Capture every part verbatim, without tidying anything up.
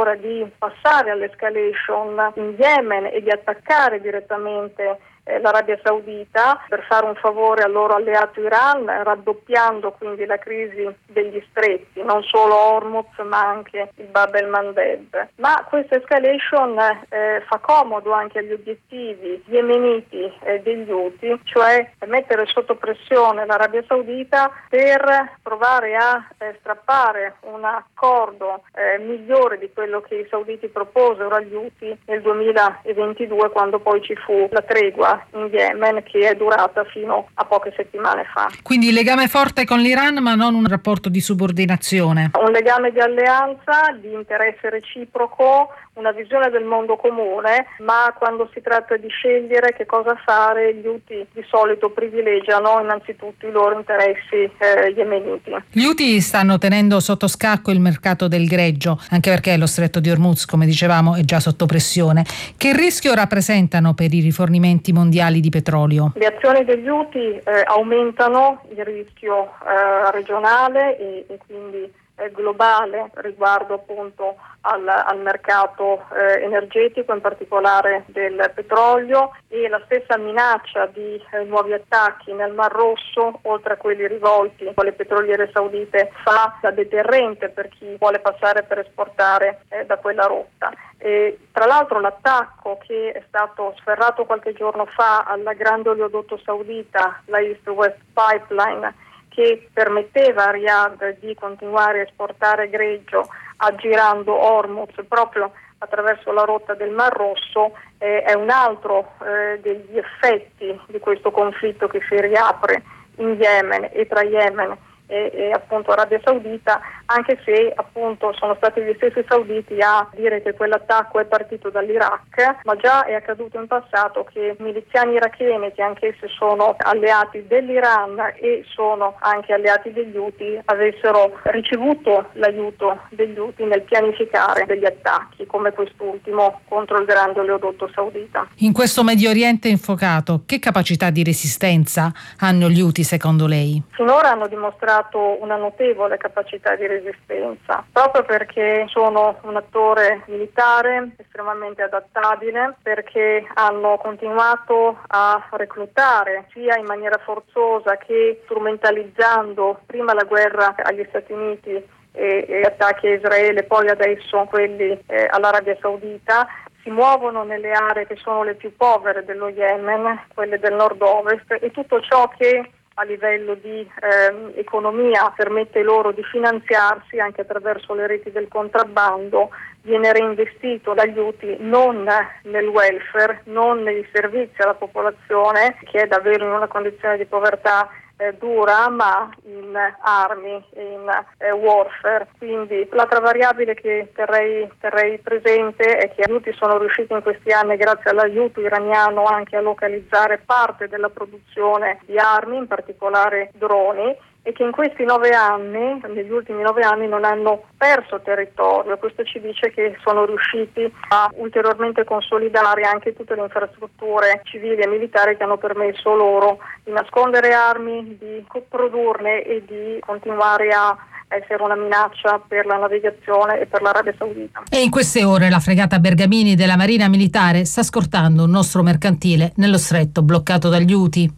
addirittura di passare all'escalation in Yemen e di attaccare direttamente l'Arabia Saudita per fare un favore al loro alleato Iran, raddoppiando quindi la crisi degli stretti, non solo Hormuz ma anche il Bab el-Mandeb. Ma questa escalation eh, fa comodo anche agli obiettivi yemeniti eh, degli Houthi, cioè mettere sotto pressione l'Arabia Saudita per provare a eh, strappare un accordo eh, migliore di quello che i sauditi proposero agli Houthi nel duemilaventidue, quando poi ci fu la tregua in Yemen, che è durata fino a poche settimane fa. Quindi legame forte con l'Iran, ma non un rapporto di subordinazione. Un legame di alleanza, di interesse reciproco, una visione del mondo comune, ma quando si tratta di scegliere che cosa fare, gli Houthi di solito privilegiano innanzitutto i loro interessi eh, yemeniti. Gli Houthi stanno tenendo sotto scacco il mercato del greggio, anche perché lo stretto di Hormuz, come dicevamo, è già sotto pressione. Che rischio rappresentano per i rifornimenti mondiali di petrolio? Le azioni degli Houthi eh, aumentano il rischio eh, regionale e, e quindi eh, globale riguardo appunto al, al mercato eh, energetico, in particolare del petrolio, e la stessa minaccia di eh, nuovi attacchi nel Mar Rosso, oltre a quelli rivolti alle petroliere saudite, fa da deterrente per chi vuole passare per esportare eh, da quella rotta. E, tra l'altro, l'attacco che è stato sferrato qualche giorno fa al grande oleodotto saudita, la East West Pipeline, che permetteva a Riyadh di continuare a esportare greggio aggirando Hormuz proprio attraverso la rotta del Mar Rosso, eh, è un altro eh, degli effetti di questo conflitto che si riapre in Yemen e tra Yemen e, e appunto Arabia Saudita, anche se appunto sono stati gli stessi sauditi a dire che quell'attacco è partito dall'Iraq, ma già è accaduto in passato che miliziani iracheni, che anch'essi sono alleati dell'Iran e sono anche alleati degli Houthi, avessero ricevuto l'aiuto degli Houthi nel pianificare degli attacchi come quest'ultimo contro il grande oleodotto saudita. In questo Medio Oriente infuocato, che capacità di resistenza hanno gli Houthi secondo lei? Finora hanno dimostrato una notevole capacità di resistenza, proprio perché sono un attore militare estremamente adattabile, perché hanno continuato a reclutare sia in maniera forzosa che strumentalizzando prima la guerra agli Stati Uniti e, e attacchi a Israele, poi adesso quelli eh, all'Arabia Saudita. Si muovono nelle aree che sono le più povere dello Yemen, quelle del nord-ovest, e tutto ciò che a livello di eh, economia permette loro di finanziarsi anche attraverso le reti del contrabbando viene reinvestito dagli Houthi non nel welfare, non nei servizi alla popolazione, che è davvero in una condizione di povertà eh, dura, ma in armi, in eh, warfare. Quindi l'altra variabile che terrei, terrei presente è che gli Houthi sono riusciti in questi anni, grazie all'aiuto iraniano, anche a localizzare parte della produzione di armi, in particolare droni, e che in questi nove anni, negli ultimi nove anni, non hanno perso territorio. Questo ci dice che sono riusciti a ulteriormente consolidare anche tutte le infrastrutture civili e militari che hanno permesso loro di nascondere armi, di produrne e di continuare a essere una minaccia per la navigazione e per l'Arabia Saudita. E in queste ore la fregata Bergamini della Marina Militare sta scortando un nostro mercantile nello stretto bloccato dagli Houthi.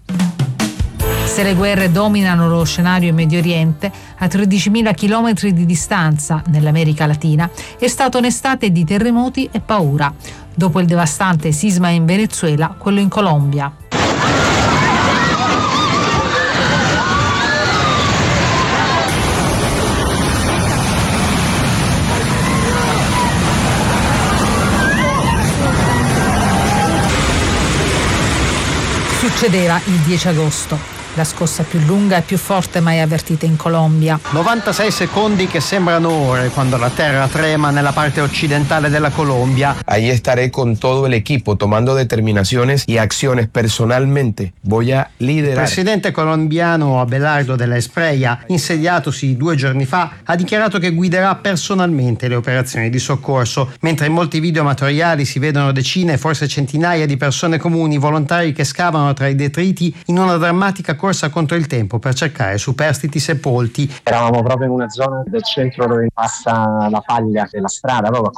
Se le guerre dominano lo scenario in Medio Oriente, a tredicimila chilometri di distanza, nell'America Latina, è stata un'estate di terremoti e paura. Dopo il devastante sisma in Venezuela, quello in Colombia. Succedeva il dieci agosto. La scossa più lunga e più forte mai avvertita in Colombia. novantasei secondi che sembrano ore quando la terra trema nella parte occidentale della Colombia. Ahí estaré con todo el equipo tomando determinaciones y acciones personalmente. Voy a liderar. Il presidente colombiano Abelardo de la Espriella, insediatosi due giorni fa, ha dichiarato che guiderà personalmente le operazioni di soccorso, mentre in molti video amatoriali si vedono decine, forse centinaia di persone comuni, volontari che scavano tra i detriti in una drammatica corsa contro il tempo per cercare superstiti sepolti. Eravamo proprio in una zona del centro dove passa la faglia della strada, proprio